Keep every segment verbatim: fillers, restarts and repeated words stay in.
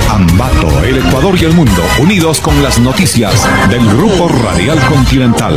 Ambato, el Ecuador y el mundo, unidos con las noticias del Grupo Radial Continental.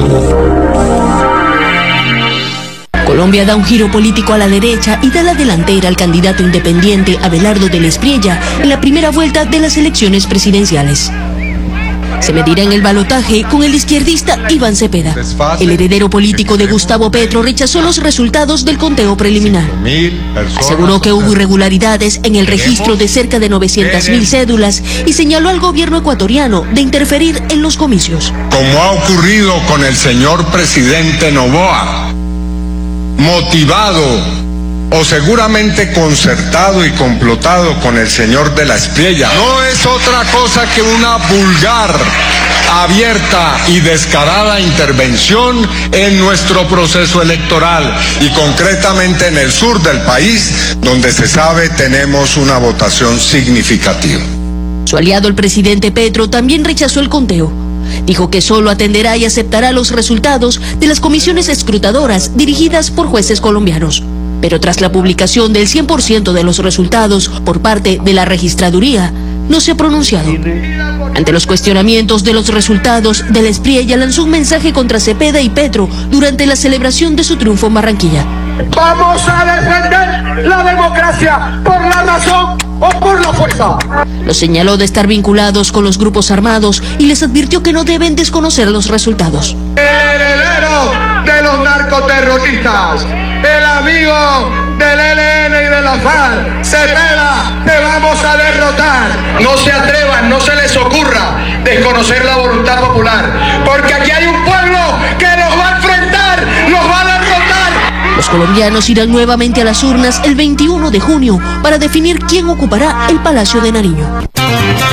Colombia da un giro político a la derecha y da la delantera al candidato independiente Abelardo del Espriella en la primera vuelta de las elecciones presidenciales. Se medirá en el balotaje con el izquierdista Iván Cepeda. El heredero político de Gustavo Petro rechazó los resultados del conteo preliminar. Aseguró que hubo irregularidades en el registro de cerca de novecientas mil cédulas y señaló al gobierno ecuatoriano de interferir en los comicios. Como ha ocurrido con el señor presidente Noboa, motivado o seguramente concertado y complotado con el señor de la Espriella, no es otra cosa que una vulgar, abierta y descarada intervención en nuestro proceso electoral y concretamente en el sur del país, donde se sabe tenemos una votación significativa. Su aliado, el presidente Petro, también rechazó el conteo. Dijo que solo atenderá y aceptará los resultados de las comisiones escrutadoras dirigidas por jueces colombianos. Pero tras la publicación del cien por ciento de los resultados por parte de la registraduría, no se ha pronunciado. Ante los cuestionamientos de los resultados, del Espriella lanzó un mensaje contra Cepeda y Petro durante la celebración de su triunfo en Barranquilla. Vamos a defender la democracia por la razón o por la fuerza. Los señaló de estar vinculados con los grupos armados y les advirtió que no deben desconocer los resultados. El heredero de los narcoterroristas, el amigo del E L N y de la FARC, Cepeda, te vamos a derrotar. No se atrevan, no se les ocurra desconocer la voluntad popular, porque aquí hay un pueblo que nos va a enfrentar, nos va a derrotar. Los colombianos irán nuevamente a las urnas el veintiuno de junio para definir quién ocupará el Palacio de Nariño.